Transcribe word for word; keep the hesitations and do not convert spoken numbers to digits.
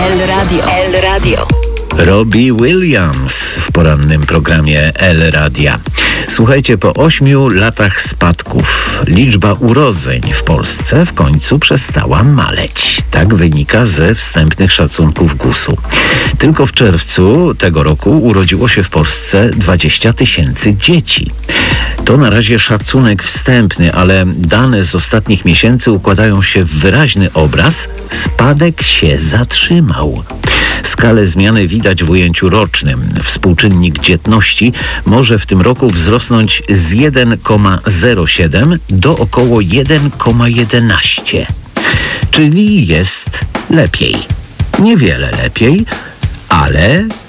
El Radio. El Radio. Robbie Williams w porannym programie El Radia. Słuchajcie, po ośmiu latach spadków liczba urodzeń w Polsce w końcu przestała maleć. Tak wynika ze wstępnych szacunków gusu. Tylko w czerwcu tego roku urodziło się w Polsce dwadzieścia tysięcy dzieci. To na razie szacunek wstępny, ale dane z ostatnich miesięcy układają się w wyraźny obraz. Spadek się zatrzymał. Skalę zmiany widać w ujęciu rocznym. Współczynnik dzietności może w tym roku wzrosnąć z jeden przecinek zero siedem do około jeden przecinek jedenaście. Czyli jest lepiej. Niewiele lepiej, ale